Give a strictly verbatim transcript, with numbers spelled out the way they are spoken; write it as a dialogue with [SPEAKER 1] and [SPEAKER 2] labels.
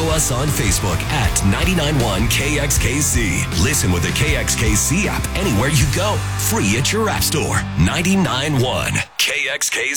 [SPEAKER 1] Follow us on Facebook at ninety-nine point one K X K C. Listen with the K X K C app anywhere you go. Free at your app store. ninety-nine point one K X K C.